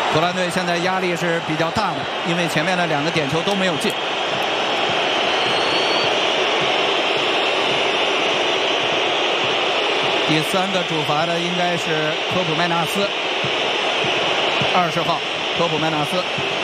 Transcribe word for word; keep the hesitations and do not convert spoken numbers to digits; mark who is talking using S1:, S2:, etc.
S1: 荷兰队现在压力是比较大的，因为前面的两个点球都没有进。第三个主罚的应该是科普麦纳斯，二十号科普麦纳斯。